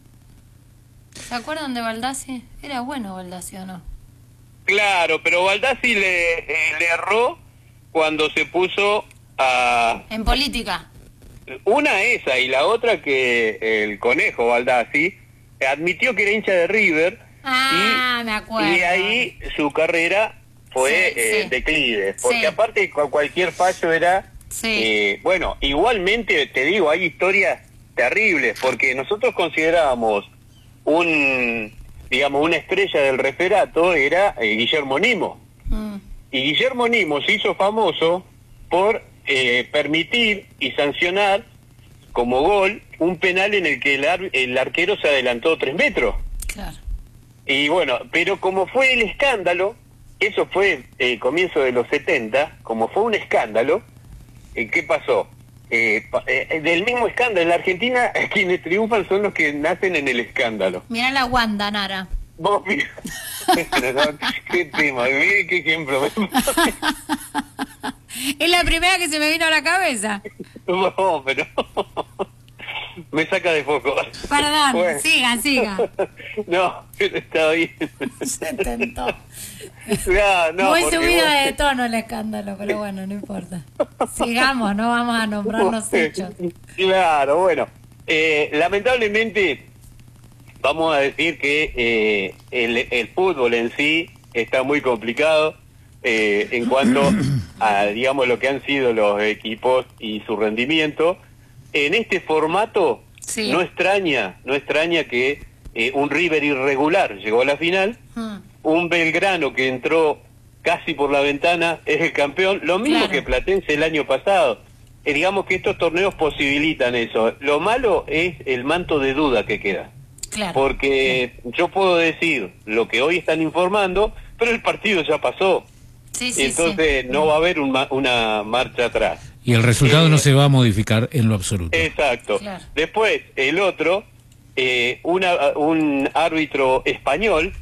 Speaker 3: ¿Se acuerdan de Baldassi? Era bueno Baldassi, ¿o no?
Speaker 4: Claro, pero Baldassi le, eh, le erró cuando se puso a...
Speaker 3: En política.
Speaker 4: Una esa, y la otra que el conejo Baldassi admitió que era hincha de River.
Speaker 3: Ah,
Speaker 4: y,
Speaker 3: me acuerdo.
Speaker 4: Y ahí su carrera fue sí, eh, sí. declive, porque sí. aparte cualquier fallo era... Sí. Eh, bueno, igualmente te digo, hay historias terribles, porque nosotros considerábamos un, digamos, una estrella del referato era eh, Guillermo Nimo. Mm. Y Guillermo Nimo se hizo famoso por eh, permitir y sancionar como gol un penal en el que el, ar el arquero se adelantó tres metros.
Speaker 3: Claro.
Speaker 4: Y bueno, pero como fue el escándalo, eso fue el comienzo de los setenta, como fue un escándalo, eh, ¿qué pasó? Eh, eh, del mismo escándalo, en la Argentina quienes triunfan son los que nacen en el escándalo.
Speaker 3: Mirá la Wanda, Nara.
Speaker 4: Vos, mira, qué tema, mire qué ejemplo.
Speaker 3: Es la primera que se me vino a la cabeza.
Speaker 4: No, pero me saca de foco.
Speaker 3: Perdón, bueno. siga, siga.
Speaker 4: No, está bien.
Speaker 3: Se tentó.
Speaker 4: No, no,
Speaker 3: muy subida
Speaker 4: vos...
Speaker 3: de tono el escándalo, pero bueno, no importa. Sigamos, no vamos a nombrar los hechos.
Speaker 4: Claro, bueno. Eh, lamentablemente, vamos a decir que eh, el, el fútbol en sí está muy complicado eh, en cuanto a, digamos, lo que han sido los equipos y su rendimiento. En este formato, sí. no extraña, no extraña que eh, un River irregular llegó a la final, hmm. un Belgrano que entró casi por la ventana es el campeón, lo mismo claro. que Platense el año pasado. Eh, digamos que estos torneos posibilitan eso. Lo malo es el manto de duda que queda. Claro. Porque claro. yo puedo decir lo que hoy están informando, pero el partido ya pasó.
Speaker 3: Sí, sí,
Speaker 4: Entonces
Speaker 3: sí.
Speaker 4: no va a haber un ma una marcha atrás.
Speaker 2: Y el resultado eh, no se va a modificar en lo absoluto.
Speaker 4: Exacto.
Speaker 3: Claro.
Speaker 4: Después, el otro, eh, una, un árbitro español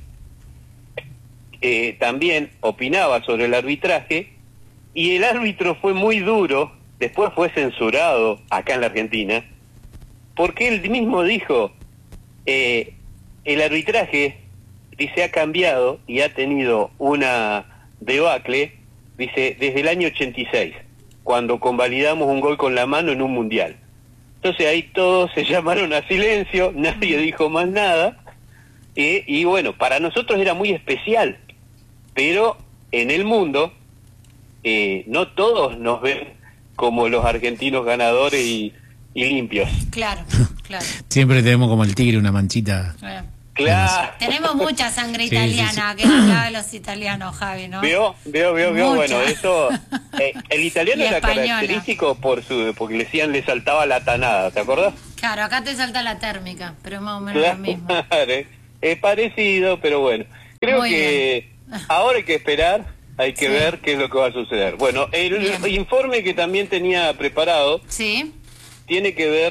Speaker 4: eh, también opinaba sobre el arbitraje, y el árbitro fue muy duro, después fue censurado acá en la Argentina, porque él mismo dijo, eh, el arbitraje, dice, ha cambiado y ha tenido una debacle, dice, desde el año ochenta y seis. Cuando convalidamos un gol con la mano en un mundial. Entonces ahí todos se llamaron a silencio, nadie dijo más nada, eh, y bueno, para nosotros era muy especial, pero en el mundo eh, no todos nos ven como los argentinos ganadores y, y limpios.
Speaker 3: Claro, claro.
Speaker 2: Siempre tenemos como el tigre una manchita.
Speaker 3: Claro.
Speaker 4: Claro.
Speaker 3: Tenemos mucha sangre italiana, sí, sí, sí. que es la de los italianos, Javi, ¿no?
Speaker 4: Veo, veo, veo, veo, bueno, eso, eh, el italiano era
Speaker 3: española.
Speaker 4: característico por su, porque le decían, le saltaba la tanada, ¿te acordás?
Speaker 3: Claro, acá te salta la térmica, pero es más o menos
Speaker 4: Claro,
Speaker 3: lo mismo.
Speaker 4: es parecido, pero bueno. Creo
Speaker 3: Muy
Speaker 4: que ahora hay que esperar, hay que
Speaker 3: Sí.
Speaker 4: ver qué es lo que va a suceder. Bueno, el
Speaker 3: Bien.
Speaker 4: informe que también tenía preparado
Speaker 3: Sí.
Speaker 4: tiene que ver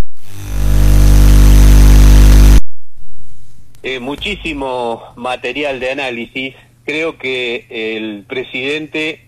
Speaker 4: eh, muchísimo material de análisis. Creo que el presidente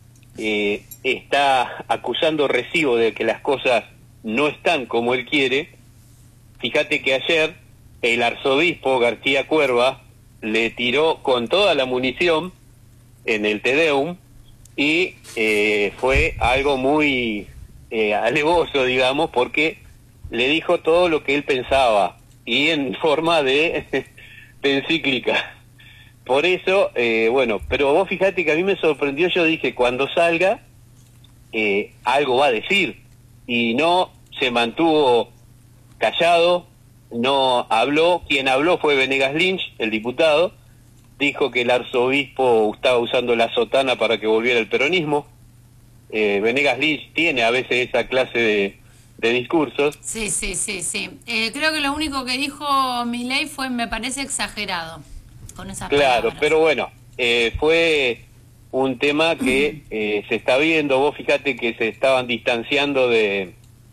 Speaker 4: eh, está acusando recibo de que las cosas no están como él quiere. Fíjate que ayer el arzobispo García Cuerva le tiró con toda la munición en el Te Deum y eh, fue algo muy eh, alevoso, digamos, porque le dijo todo lo que él pensaba y en forma de, de encíclica. Por eso, eh, bueno, pero vos fíjate que a mí me sorprendió, yo dije, cuando salga, eh, algo va a decir, y no se mantuvo callado, no habló. Quien habló fue Venegas Lynch, el diputado, dijo que el arzobispo estaba usando la sotana para que volviera el peronismo. Eh, Venegas Lynch tiene a veces esa clase de, de discursos.
Speaker 3: Sí, sí, sí, sí. Eh, creo que lo único que dijo Milei fue, me parece exagerado, con esas
Speaker 4: Claro,
Speaker 3: palabras.
Speaker 4: pero bueno, eh, fue un tema que eh, se está viendo. Vos fíjate que se estaban distanciando de,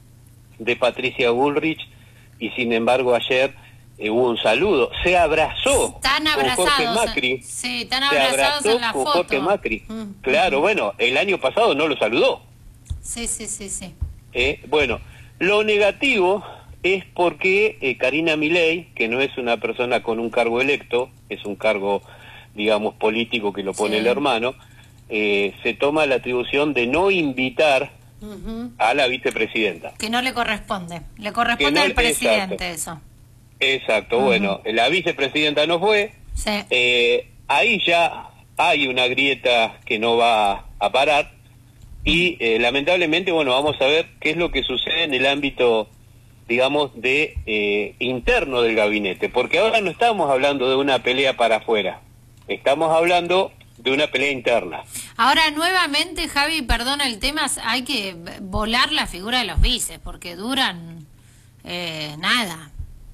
Speaker 4: de Patricia Bullrich y sin embargo ayer eh, hubo un saludo. Se abrazó
Speaker 3: Están
Speaker 4: con
Speaker 3: abrazados.
Speaker 4: Jorge Macri.
Speaker 3: Sí, están
Speaker 4: Se
Speaker 3: abrazados
Speaker 4: abrazó
Speaker 3: en la
Speaker 4: con
Speaker 3: foto.
Speaker 4: Jorge Macri.
Speaker 3: Mm,
Speaker 4: Claro,
Speaker 3: mm.
Speaker 4: bueno, el año pasado no lo saludó.
Speaker 3: Sí, sí, sí, sí.
Speaker 4: Eh, bueno, lo negativo es porque eh, Karina Milei, que no es una persona con un cargo electo, es un cargo, digamos, político que lo pone
Speaker 3: Sí.
Speaker 4: el hermano, eh, se toma la atribución de no invitar
Speaker 3: Ujú.
Speaker 4: a la vicepresidenta.
Speaker 3: Que no le corresponde. Le corresponde
Speaker 4: Que no
Speaker 3: al
Speaker 4: le-
Speaker 3: presidente eso.
Speaker 4: Exacto,
Speaker 3: Ujú.
Speaker 4: bueno, la vicepresidenta no fue,
Speaker 3: Sí.
Speaker 4: eh, ahí ya hay una grieta que no va a parar y eh, lamentablemente, bueno, vamos a ver qué es lo que sucede en el ámbito, digamos, de eh, interno del gabinete, porque ahora no estamos hablando de una pelea para afuera, estamos hablando de una pelea interna.
Speaker 3: Ahora, nuevamente, Javi, perdona el tema, hay que volar la figura de los vices, porque duran eh, nada.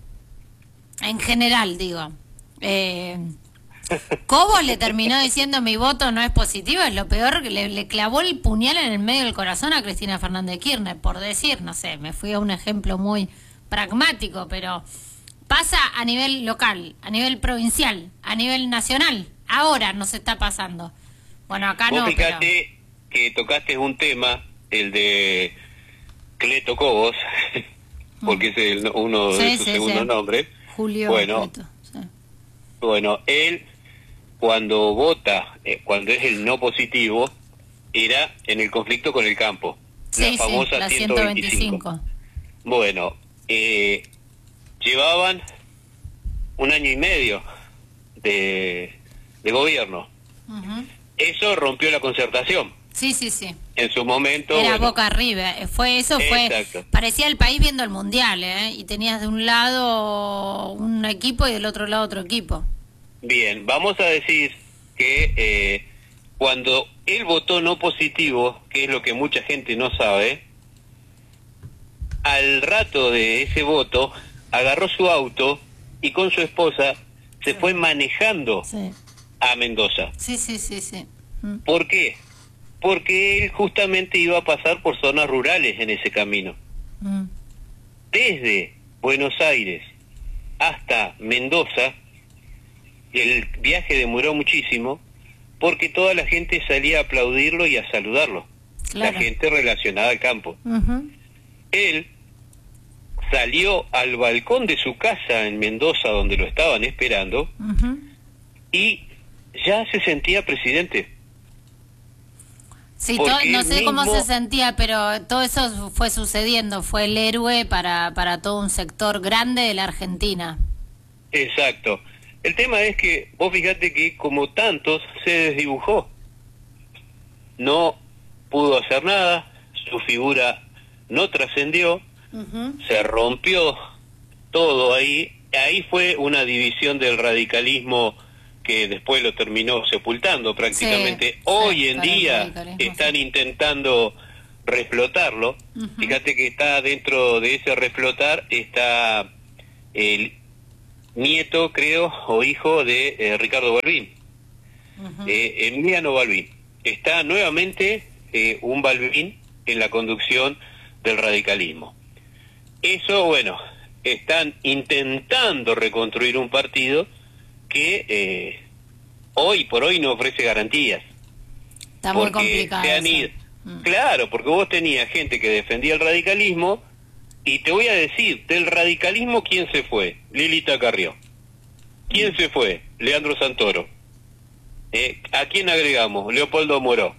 Speaker 3: En general, digo. Eh, Cobos le terminó diciendo mi voto no es positivo, es lo peor, que le, le clavó el puñal en el medio del corazón a Cristina Fernández de Kirchner, por decir, no sé, me fui a un ejemplo muy pragmático, pero pasa a nivel local, a nivel provincial, a nivel nacional, ahora nos está pasando. Bueno, acá
Speaker 4: Vos
Speaker 3: no,
Speaker 4: fíjate que tocaste un tema, el de Cleto Cobos, porque es el, uno
Speaker 3: Sí,
Speaker 4: de sus
Speaker 3: sí,
Speaker 4: segundos
Speaker 3: sí.
Speaker 4: nombres.
Speaker 3: Julio.
Speaker 4: Bueno,
Speaker 3: Cleto, sí.
Speaker 4: Bueno, él cuando vota, eh, cuando es el no positivo, era en el conflicto con el campo,
Speaker 3: Sí,
Speaker 4: la
Speaker 3: sí,
Speaker 4: famosa
Speaker 3: la
Speaker 4: ciento veinticinco.
Speaker 3: ciento veinticinco.
Speaker 4: Bueno, eh, llevaban un año y medio de, de gobierno.
Speaker 3: Ujú.
Speaker 4: Eso rompió la concertación.
Speaker 3: Sí, sí, sí.
Speaker 4: En su momento...
Speaker 3: Era
Speaker 4: bueno,
Speaker 3: boca arriba, eh, fue eso, fue
Speaker 4: Exacto.
Speaker 3: parecía el país viendo el mundial, ¿eh? Y tenías de un lado un equipo y del otro lado otro equipo.
Speaker 4: Bien, vamos a decir que eh, cuando él votó no positivo, que es lo que mucha gente no sabe, al rato de ese voto agarró su auto y con su esposa se fue manejando
Speaker 3: Sí,
Speaker 4: a Mendoza.
Speaker 3: sí, sí, sí, sí. Mm.
Speaker 4: ¿Por qué? Porque él justamente iba a pasar por zonas rurales en ese camino.
Speaker 3: Mm.
Speaker 4: Desde Buenos Aires hasta Mendoza, el viaje demoró muchísimo porque toda la gente salía a aplaudirlo y a saludarlo.
Speaker 3: Claro.
Speaker 4: La gente relacionada al campo.
Speaker 3: Ujú.
Speaker 4: Él salió al balcón de su casa en Mendoza, donde lo estaban esperando,
Speaker 3: Ujú.
Speaker 4: y ya se sentía presidente.
Speaker 3: Sí,
Speaker 4: Porque
Speaker 3: todo- no
Speaker 4: él
Speaker 3: sé cómo
Speaker 4: mismo-
Speaker 3: se sentía, pero todo eso fue sucediendo. Fue el héroe para, para todo un sector grande de la Argentina.
Speaker 4: Exacto. El tema es que vos fíjate que como tantos se desdibujó. No pudo hacer nada, su figura no trascendió,
Speaker 3: Ujú.
Speaker 4: se rompió todo ahí. Ahí fue una división del radicalismo que después lo terminó sepultando prácticamente.
Speaker 3: Sí,
Speaker 4: Hoy
Speaker 3: sí,
Speaker 4: en
Speaker 3: para el
Speaker 4: día
Speaker 3: radicalismo,
Speaker 4: están
Speaker 3: sí.
Speaker 4: intentando reflotarlo. Uh-huh. Fíjate que está dentro de ese reflotar, está el nieto, creo, o hijo de eh, Ricardo Balbín, uh-huh. eh, Emiliano Balbín. Está nuevamente eh, un Balbín en la conducción del radicalismo. Eso, bueno, están intentando reconstruir un partido que eh, hoy por hoy no ofrece garantías.
Speaker 3: Está muy complicado.
Speaker 4: Se han ido. Mm. Claro, porque vos tenías gente que defendía el radicalismo, y te voy a decir, del radicalismo, ¿quién se fue? Lilita Carrió. ¿Quién mm. se fue? Leandro Santoro. Eh, ¿A quién agregamos? Leopoldo Moró.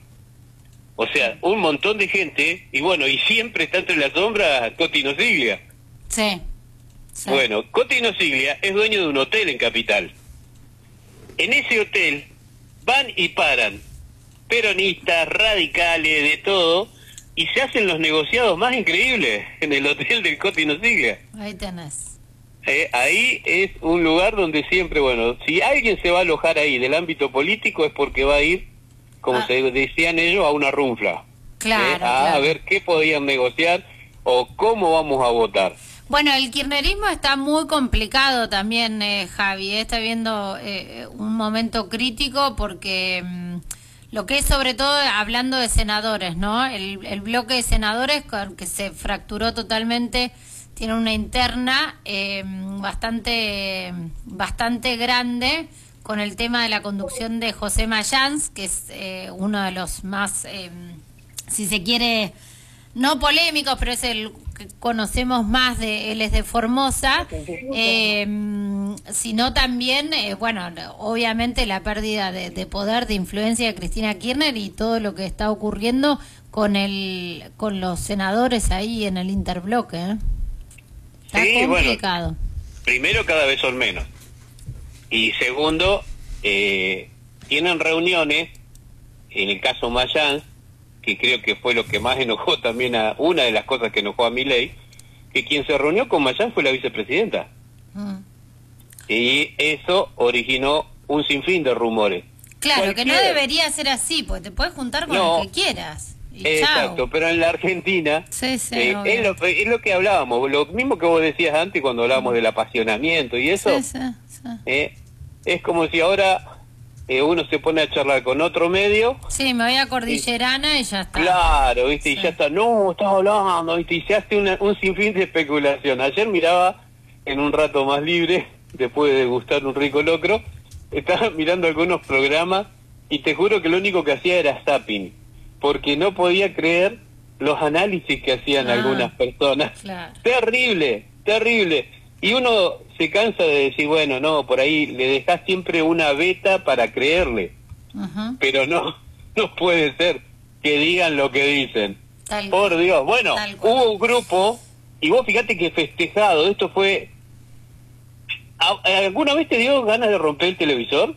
Speaker 4: O sea, un montón de gente, y bueno, y siempre está entre las sombras Coti Nosiglia.
Speaker 3: Sí, sí.
Speaker 4: Bueno, Coti Nosiglia es dueño de un hotel en Capital. En ese hotel van y paran peronistas, radicales, de todo, y se hacen los negociados más increíbles en el hotel del Coti Nosiglia.
Speaker 3: Ahí tenés.
Speaker 4: Eh, ahí es un lugar donde siempre, bueno, si alguien se va a alojar ahí del ámbito político es porque va a ir, como ah. se decían ellos, a una runfla.
Speaker 3: Claro,
Speaker 4: eh, a,
Speaker 3: claro.
Speaker 4: a ver qué podían negociar o cómo vamos a votar.
Speaker 3: Bueno, el kirchnerismo está muy complicado también, eh, Javi. Está viendo eh, un momento crítico porque mmm, lo que es sobre todo hablando de senadores, ¿no? El, el bloque de senadores que se fracturó totalmente, tiene una interna eh, bastante, bastante grande con el tema de la conducción de José Mayans, que es eh, uno de los más, eh, si se quiere, no polémicos, pero es el que conocemos más, de él es de Formosa, eh, sino también, eh, bueno, obviamente la pérdida de, de poder, de influencia de Cristina Kirchner y todo lo que está ocurriendo con el con los senadores ahí en el interbloque, ¿eh? Está
Speaker 4: sí,
Speaker 3: complicado.
Speaker 4: Bueno, primero, cada vez son menos. Y segundo, eh, tienen reuniones, en el caso Mayans, que creo que fue lo que más enojó también a, una de las cosas que enojó a Milei, que quien se reunió con Mayans fue la vicepresidenta. Mm. Y eso originó un sinfín de rumores.
Speaker 3: Claro,
Speaker 4: Cualquier...
Speaker 3: que no debería ser así, porque te puedes juntar con
Speaker 4: no,
Speaker 3: el que quieras. Y
Speaker 4: exacto,
Speaker 3: chau.
Speaker 4: Pero en la Argentina
Speaker 3: sí, sí,
Speaker 4: eh, es, lo, es lo que hablábamos, lo mismo que vos decías antes cuando hablábamos mm. del apasionamiento y eso,
Speaker 3: sí, sí, sí.
Speaker 4: Eh, es como si ahora eh, uno se pone a charlar con otro medio.
Speaker 3: Sí, me voy a Cordillerana y, y ya está.
Speaker 4: Claro, ¿viste?
Speaker 3: Sí.
Speaker 4: Y ya está, no, estás hablando, ¿viste? Y se hace una, un sinfín de especulación. Ayer miraba en un rato más libre, después de gustar un rico locro, estaba mirando algunos programas y te juro que lo único que hacía era zapping, porque no podía creer los análisis que hacían ah, algunas personas.
Speaker 3: Claro.
Speaker 4: Terrible, terrible. Y uno se cansa de decir, bueno, no, por ahí le dejás siempre una beta para creerle. Uh-huh. Pero no, no puede ser que digan lo que dicen. Tal por cual. Dios. Bueno, hubo un grupo, y vos fíjate que festejado, esto fue... ¿Alguna vez te dio ganas de romper el televisor?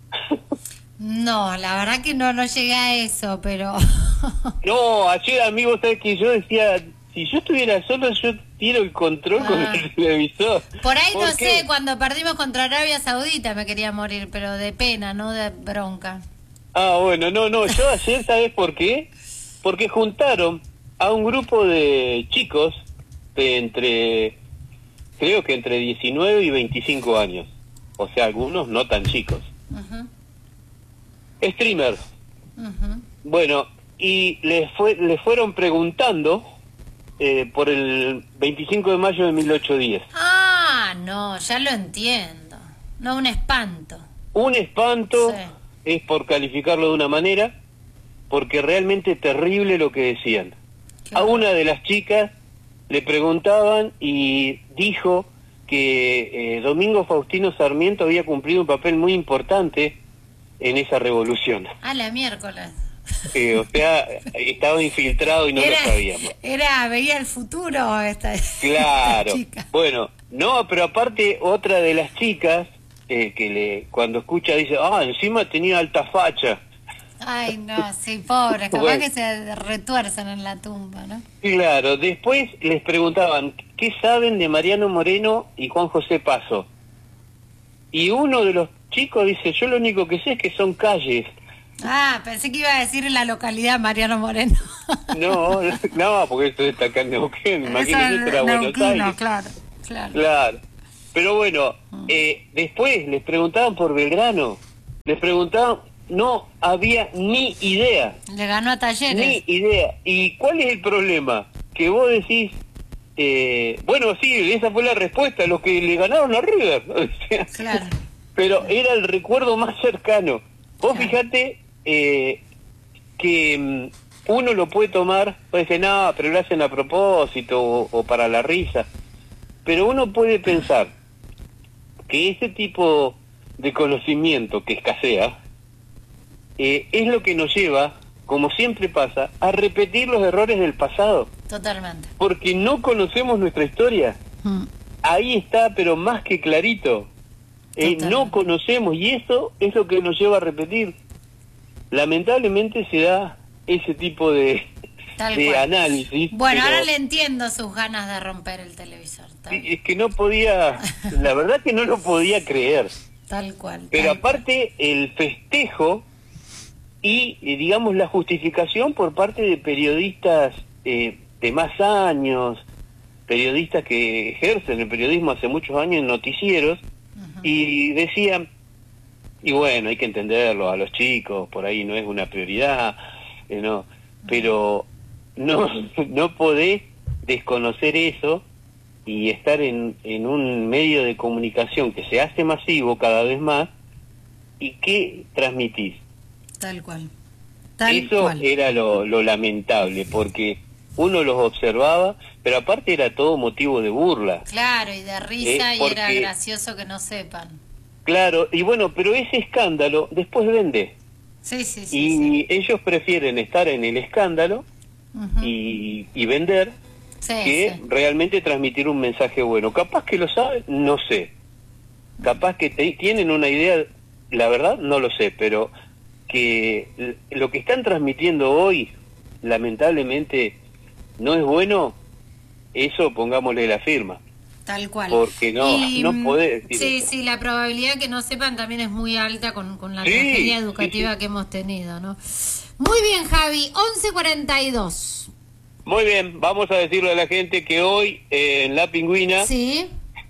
Speaker 3: No, la verdad que no, no llegué a eso, pero...
Speaker 4: No, ayer, amigo, sabes que yo decía, si yo estuviera solo, yo tiro el control ah. con el televisor.
Speaker 3: Por ahí ¿Por no
Speaker 4: qué?
Speaker 3: sé, cuando perdimos contra Arabia Saudita me quería morir, pero de pena, no de bronca.
Speaker 4: Ah, bueno, no, no, yo ayer, ¿sabes por qué? Porque juntaron a un grupo de chicos de entre, creo que entre diecinueve y veinticinco años, o sea, algunos no tan chicos. Uh-huh. Streamers. Uh-huh. Bueno, y les fue les fueron preguntando eh, por el veinticinco de mayo de mil ochocientos diez.
Speaker 3: Ah, no, ya lo entiendo. No, un espanto.
Speaker 4: Un espanto,
Speaker 3: sí.
Speaker 4: Es por calificarlo de una manera, porque realmente terrible lo que decían. Claro. A una de las chicas le preguntaban y dijo que eh, Domingo Faustino Sarmiento había cumplido un papel muy importante en esa revolución.
Speaker 3: Ah, la miércoles.
Speaker 4: Eh, o sea, estaba infiltrado y no
Speaker 3: era,
Speaker 4: lo sabíamos.
Speaker 3: Era, veía el futuro esta,
Speaker 4: claro.
Speaker 3: esta chica.
Speaker 4: Bueno, no, pero aparte otra de las chicas eh, que le cuando escucha dice, ah, encima tenía alta facha.
Speaker 3: Ay, no, sí, pobre, capaz bueno. que se retuerzan en la tumba, ¿no?
Speaker 4: Claro, después les preguntaban, ¿qué saben de Mariano Moreno y Juan José Paso? Y uno de los chicos dice, yo lo único que sé es que son calles.
Speaker 3: Ah, pensé que iba a decir la localidad Mariano Moreno.
Speaker 4: No, no, porque esto está acá en Neuquén, imagínese, esto era Buenos Aires.
Speaker 3: Claro, claro.
Speaker 4: Claro. Pero bueno, eh, después les preguntaban por Belgrano, les preguntaban, no había ni idea.
Speaker 3: Le ganó a Talleres.
Speaker 4: Ni idea. ¿Y cuál es el problema? Que vos decís, eh, bueno, sí, esa fue la respuesta, los que le ganaron a River. O sea,
Speaker 3: claro.
Speaker 4: Pero era el recuerdo más cercano. Vos
Speaker 3: Claro.
Speaker 4: fijate eh, que um, uno lo puede tomar, puede decir, no, pero lo hacen a propósito o, o para la risa. Pero uno puede pensar que ese tipo de conocimiento que escasea eh, es lo que nos lleva, como siempre pasa, a repetir los errores del pasado.
Speaker 3: Totalmente.
Speaker 4: Porque no conocemos nuestra historia.
Speaker 3: Mm.
Speaker 4: Ahí está, pero más que clarito. Eh, no conocemos, y eso es lo que nos lleva a repetir. Lamentablemente se da ese tipo de, de análisis.
Speaker 3: Bueno,
Speaker 4: pero
Speaker 3: ahora le entiendo sus ganas de romper el televisor. Tal,
Speaker 4: es que no podía, la verdad que no lo podía creer.
Speaker 3: tal cual.
Speaker 4: Pero
Speaker 3: tal
Speaker 4: aparte el festejo y, y digamos la justificación por parte de periodistas eh, de más años, periodistas que ejercen el periodismo hace muchos años en noticieros, uh-huh. Y decían, y bueno, hay que entenderlo, a los chicos por ahí no es una prioridad, eh, no, uh-huh. Pero no, no podés desconocer eso y estar en, en un medio de comunicación que se hace masivo cada vez más. ¿Y qué transmitís?
Speaker 3: Tal cual. Tal
Speaker 4: Eso
Speaker 3: cual.
Speaker 4: era lo, lo lamentable, porque uno los observaba, pero aparte era todo motivo de burla.
Speaker 3: Claro, y de risa,
Speaker 4: eh,
Speaker 3: y
Speaker 4: porque,
Speaker 3: era gracioso que no sepan.
Speaker 4: Claro, y bueno, pero ese escándalo después vende.
Speaker 3: Sí, sí, sí.
Speaker 4: Y
Speaker 3: sí.
Speaker 4: ellos prefieren estar en el escándalo uh-huh. y, y vender
Speaker 3: sí,
Speaker 4: que
Speaker 3: sí.
Speaker 4: realmente transmitir un mensaje bueno. Capaz que lo saben, no sé. Capaz que te, tienen una idea, la verdad, no lo sé, pero que lo que están transmitiendo hoy, lamentablemente, no es bueno, eso pongámosle la firma.
Speaker 3: Tal cual.
Speaker 4: Porque no,
Speaker 3: y,
Speaker 4: no podés decir
Speaker 3: Sí,
Speaker 4: eso.
Speaker 3: sí, la probabilidad que no sepan también es muy alta con, con la
Speaker 4: sí,
Speaker 3: tragedia educativa
Speaker 4: sí, sí.
Speaker 3: que hemos tenido, ¿no? Muy bien, Javi, once cuarenta y dos.
Speaker 4: Muy bien, vamos a decirle a la gente que hoy eh, en La Pingüina
Speaker 3: sí.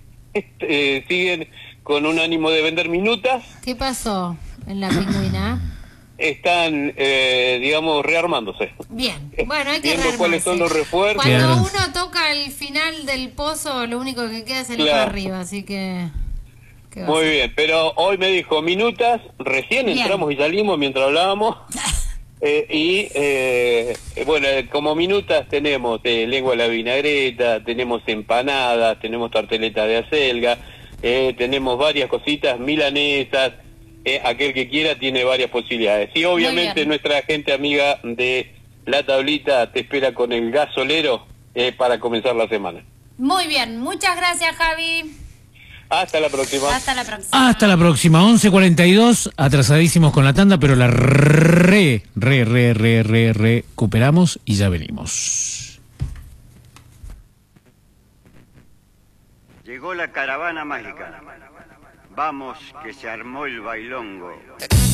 Speaker 4: eh, siguen con un ánimo de vender minutas.
Speaker 3: ¿Qué pasó en La Pingüina?
Speaker 4: Están, eh, digamos, rearmándose.
Speaker 3: Bien, bueno, hay que
Speaker 4: viendo
Speaker 3: rearmarse.
Speaker 4: cuáles son los refuerzos.
Speaker 3: Cuando
Speaker 2: Claro.
Speaker 3: uno toca el final del pozo, lo único que queda es el
Speaker 4: Claro.
Speaker 3: para arriba, así que... ¿qué va a
Speaker 4: Muy
Speaker 3: hacer?
Speaker 4: bien, pero hoy me dijo minutas, recién
Speaker 3: Bien.
Speaker 4: entramos y salimos mientras hablábamos. eh, y, eh, bueno, como minutas tenemos eh, lengua a la vinagreta, tenemos empanadas, tenemos tarteleta de acelga, eh, tenemos varias cositas, milanesas. Eh, aquel que quiera tiene varias posibilidades. Y obviamente nuestra gente amiga de La Tablita te espera con el gasolero eh, para comenzar la semana.
Speaker 3: Muy bien, muchas gracias, Javi.
Speaker 4: Hasta la próxima.
Speaker 3: Hasta la próxima.
Speaker 2: Hasta la próxima, once cuarenta y dos, atrasadísimos con la tanda, pero la re, re, re, re, re, recuperamos y ya venimos.
Speaker 5: Llegó la caravana mágica. Vamos, que se armó el bailongo.